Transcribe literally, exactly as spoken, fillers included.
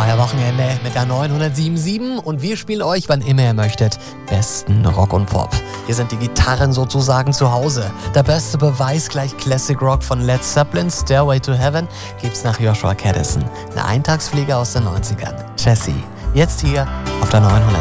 euer Wochenende mit der neunhundertsiebenundsiebzig und wir spielen euch, wann immer ihr möchtet, besten Rock und Pop. Hier sind die Gitarren sozusagen zu Hause. Der beste Beweis gleich Classic Rock von Led Zeppelin, Stairway to Heaven, gibt's nach Joshua Caddison. Eine Eintagsfliege aus den neunzigern. Jessie, jetzt hier auf der neunhundert.